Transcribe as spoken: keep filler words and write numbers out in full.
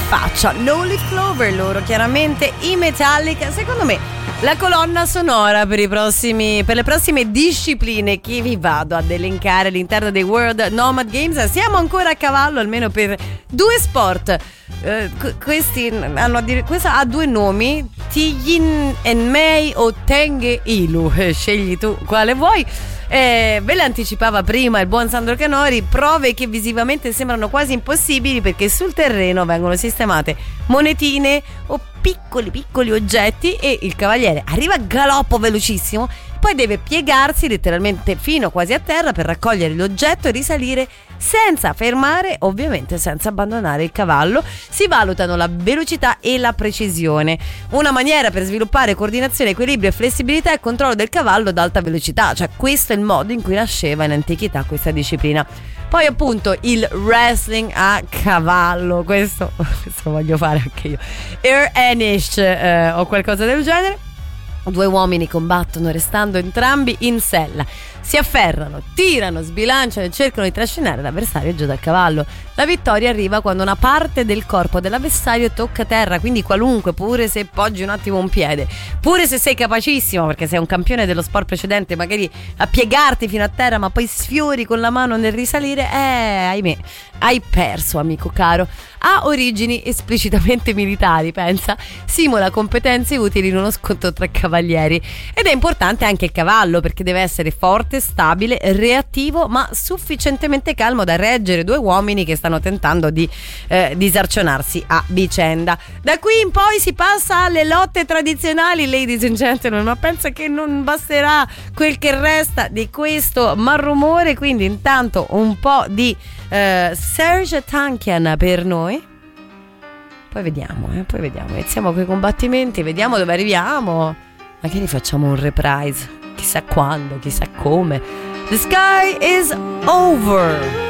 faccia. No Leaf Clover, loro chiaramente i Metallica. Secondo me la colonna sonora per i prossimi per le prossime discipline che vi vado ad elencare all'interno dei World Nomad Games. Siamo ancora a cavallo almeno per due sport. Uh, questi hanno a dire, questa ha due nomi, Tigin Enmei o Tenghe Ilu, scegli tu quale vuoi. Eh, ve le anticipava prima il buon Sandro Canori, prove che visivamente sembrano quasi impossibili perché sul terreno vengono sistemate monetine o piccoli piccoli oggetti e il cavaliere arriva a galoppo velocissimo, poi deve piegarsi letteralmente fino quasi a terra per raccogliere l'oggetto e risalire senza fermare, ovviamente senza abbandonare il cavallo. Si valutano la velocità e la precisione, una maniera per sviluppare coordinazione, equilibrio e flessibilità e controllo del cavallo ad alta velocità, cioè questo è il modo in cui nasceva in antichità questa disciplina. Poi appunto il wrestling a cavallo, questo, questo voglio fare anche io, Air Anish eh, o qualcosa del genere. Due uomini combattono restando entrambi in sella, si afferrano, tirano, sbilanciano e cercano di trascinare l'avversario giù dal cavallo. La vittoria arriva quando una parte del corpo dell'avversario tocca terra, quindi qualunque, pure se poggi un attimo un piede, pure se sei capacissimo, perché sei un campione dello sport precedente, magari a piegarti fino a terra ma poi sfiori con la mano nel risalire, eh, ahimè, hai perso, amico caro. Ha origini esplicitamente militari, pensa, simula competenze utili in uno scontro tra cavalieri ed è importante anche il cavallo perché deve essere forte, stabile, reattivo ma sufficientemente calmo da reggere due uomini che stanno tentando di eh, disarcionarsi a vicenda. Da qui in poi si passa alle lotte tradizionali, ladies and gentlemen, ma pensa che non basterà quel che resta di questo malrumore, quindi intanto un po' di eh, Serj Tankian per noi. Poi vediamo, eh, poi vediamo. Iniziamo con i combattimenti, vediamo dove arriviamo. Magari facciamo un reprise. Chissà quando, chissà come. The sky is over.